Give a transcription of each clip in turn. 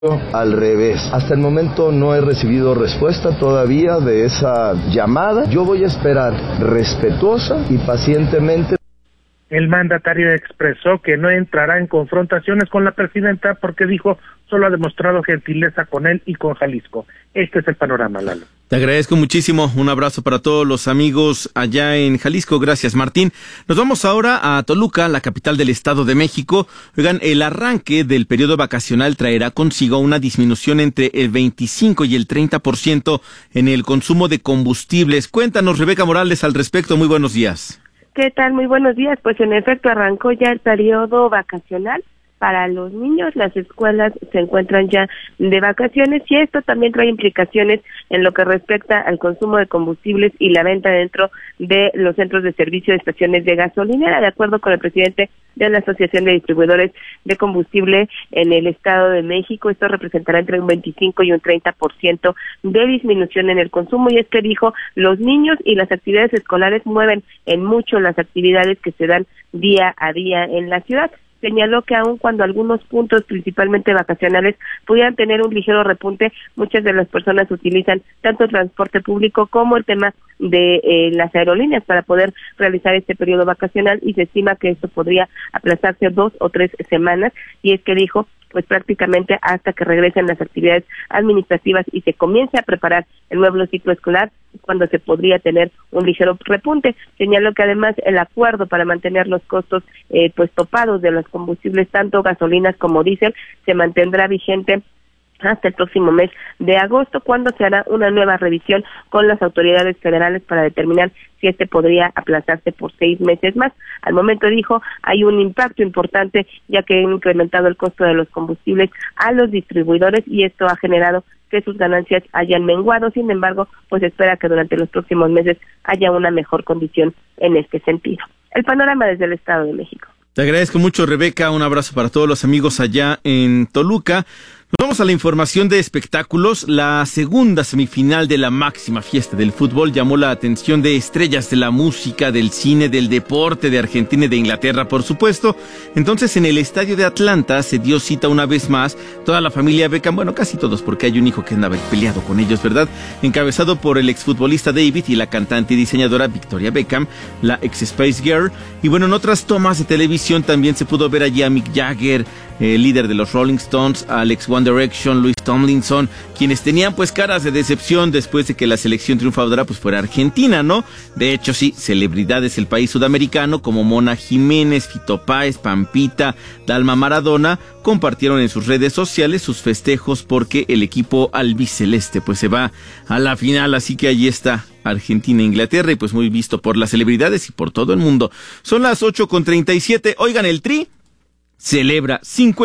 Al revés, hasta el momento no he recibido respuesta todavía de esa llamada. Yo voy a esperar respetuosa y pacientemente. El mandatario expresó que no entrará en confrontaciones con la presidenta porque dijo solo ha demostrado gentileza con él y con Jalisco. Este es el panorama, Lalo. Te agradezco muchísimo. Un abrazo para todos los amigos allá en Jalisco. Gracias, Martín. Nos vamos ahora a Toluca, la capital del Estado de México. Oigan, el arranque del periodo vacacional traerá consigo una disminución entre el 25 y el 30% en el consumo de combustibles. Cuéntanos, Rebeca Morales, al respecto. Muy buenos días. ¿Qué tal? Muy buenos días. Pues en efecto arrancó ya el periodo vacacional para los niños. Las escuelas se encuentran ya de vacaciones y esto también trae implicaciones en lo que respecta al consumo de combustibles y la venta dentro de los centros de servicio de estaciones de gasolinera. De acuerdo con el presidente de la Asociación de Distribuidores de Combustible en el Estado de México, esto representará entre un 25 y un 30% de disminución en el consumo, y es que dijo, los niños y las actividades escolares mueven en mucho las actividades que se dan día a día en la ciudad. Señaló que aun cuando algunos puntos, principalmente vacacionales, pudieran tener un ligero repunte, muchas de las personas utilizan tanto el transporte público como el tema de las aerolíneas para poder realizar este periodo vacacional, y se estima que esto podría aplazarse 2 o 3 semanas, y es que dijo, pues prácticamente hasta que regresen las actividades administrativas y se comience a preparar el nuevo ciclo escolar, cuando se podría tener un ligero repunte. Señaló que además el acuerdo para mantener los costos pues topados de los combustibles, tanto gasolinas como diésel, se mantendrá vigente hasta el próximo mes de agosto, cuando se hará una nueva revisión con las autoridades federales para determinar si este podría aplazarse por 6 meses más. Al momento, dijo, hay un impacto importante ya que han incrementado el costo de los combustibles a los distribuidores y esto ha generado que sus ganancias hayan menguado. Sin embargo, pues espera que durante los próximos meses haya una mejor condición en este sentido. El panorama desde el Estado de México. Te agradezco mucho, Rebeca. Un abrazo para todos los amigos allá en Toluca. Nos vamos a la información de espectáculos. La segunda semifinal de la máxima fiesta del fútbol llamó la atención de estrellas de la música, del cine, del deporte, de Argentina y de Inglaterra, por supuesto. Entonces, en el estadio de Atlanta se dio cita una vez más toda la familia Beckham, bueno, casi todos, porque hay un hijo que andaba peleado con ellos, ¿verdad? Encabezado por el exfutbolista David y la cantante y diseñadora Victoria Beckham, la ex Spice Girl. Y bueno, en otras tomas de televisión también se pudo ver allí a Mick Jagger, líder de los Rolling Stones, Alex One Direction, Louis Tomlinson, quienes tenían pues caras de decepción después de que la selección triunfadora pues fuera Argentina, ¿no? De hecho, sí, celebridades del país sudamericano como Mona Jiménez, Fito Páez, Pampita, Dalma Maradona compartieron en sus redes sociales sus festejos porque el equipo albiceleste pues se va a la final, así que allí está Argentina e Inglaterra y pues muy visto por las celebridades y por todo el mundo. Son las 8:37. Oigan, el Tri celebra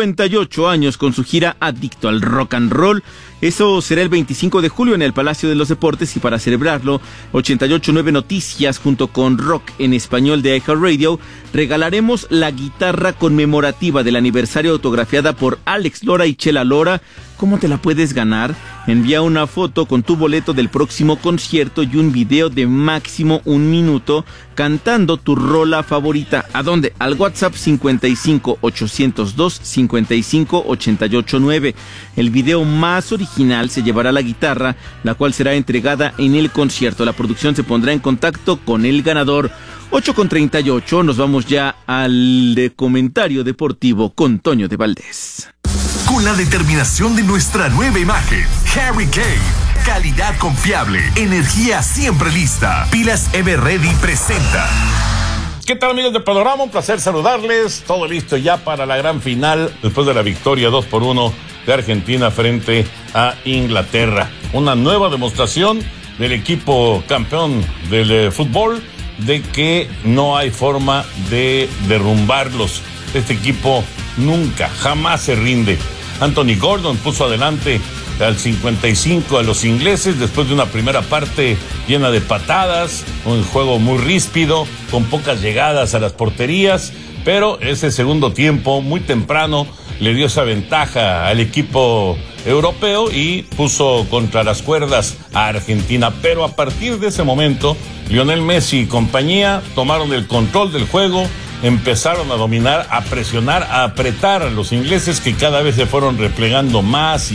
58 años con su gira Adicto al Rock and Roll. Eso será el 25 de julio en el Palacio de los Deportes, y para celebrarlo, 88.9 Noticias junto con Rock en Español de iHeartRadio regalaremos la guitarra conmemorativa del aniversario autografiada por Alex Lora y Chela Lora. ¿Cómo te la puedes ganar? Envía una foto con tu boleto del próximo concierto y un video de máximo 1 minuto cantando tu rola favorita. ¿A dónde? Al WhatsApp 55 802 55 889. El video más original se llevará la guitarra, la cual será entregada en el concierto. La producción se pondrá en contacto con el ganador. 8:38, nos vamos ya al comentario deportivo con Toño de Valdés. Con la determinación de nuestra nueva imagen, Harry Kane. Calidad confiable, energía siempre lista. Pilas Everready presenta. ¿Qué tal, amigos de Panorama? Un placer saludarles. Todo listo ya para la gran final después de la victoria 2-1 de Argentina frente a Inglaterra. Una nueva demostración del equipo campeón del fútbol de que no hay forma de derrumbarlos. Este equipo nunca, jamás se rinde. Anthony Gordon puso adelante al 55 a los ingleses después de una primera parte llena de patadas, un juego muy ríspido, con pocas llegadas a las porterías, pero ese segundo tiempo, muy temprano, le dio esa ventaja al equipo europeo y puso contra las cuerdas a Argentina. Pero a partir de ese momento, Lionel Messi y compañía tomaron el control del juego, empezaron a dominar, a presionar, a apretar a los ingleses, que cada vez se fueron replegando más